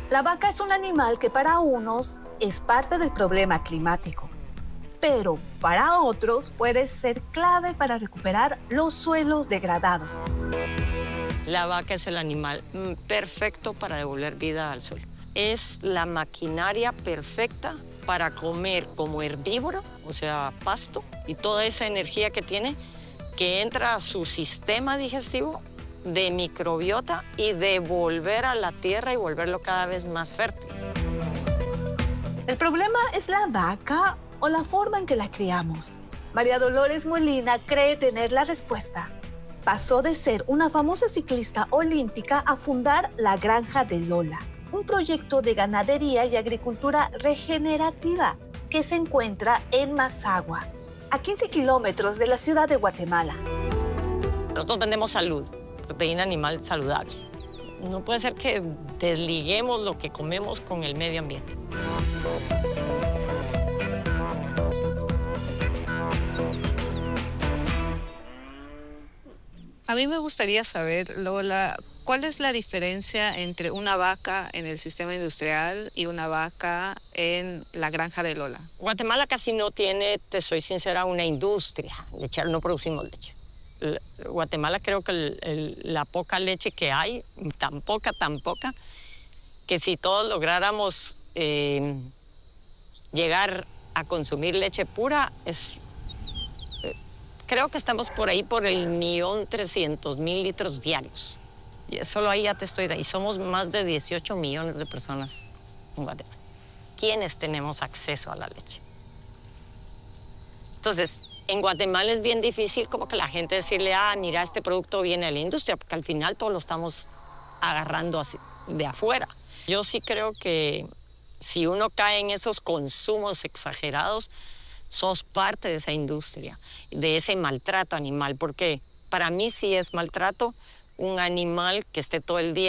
La vaca es un animal que para unos es parte del problema climático, pero para otros puede ser clave para recuperar los suelos degradados. La vaca es el animal perfecto para devolver vida al suelo. Es la maquinaria perfecta para comer como herbívoro, o sea, pasto, y toda esa energía que tiene, que entra a su sistema digestivo de microbiota y devolver a la tierra y volverlo cada vez más fértil. El problema es la vaca o la forma en que la criamos. María Dolores Molina cree tener la respuesta. Pasó de ser una famosa ciclista olímpica a fundar La Granja de Lola, un proyecto de ganadería y agricultura regenerativa que se encuentra en Mazagua, a 15 kilómetros de la ciudad de Guatemala. Nosotros vendemos salud, proteína animal saludable. No puede ser que desliguemos lo que comemos con el medio ambiente. A mí me gustaría saber, Lola, ¿cuál es la diferencia entre una vaca en el sistema industrial y una vaca en la granja de Lola? Guatemala casi no tiene, te soy sincera, una industria lechera, no producimos leche. Guatemala creo que la poca leche que hay, tan poca, que si todos lográramos llegar a consumir leche pura, creo que estamos por ahí por el 1.300.000 litros diarios. Y solo ahí ya te estoy... Y somos más de 18 millones de personas en Guatemala. ¿Quiénes tenemos acceso a la leche? Entonces, en Guatemala es bien difícil como que la gente decirle, mira, este producto viene de la industria, porque al final todo lo estamos agarrando así, de afuera. Yo sí creo que si uno cae en esos consumos exagerados, sos parte de esa industria, de ese maltrato animal, porque para mí sí es maltrato un animal que esté todo el día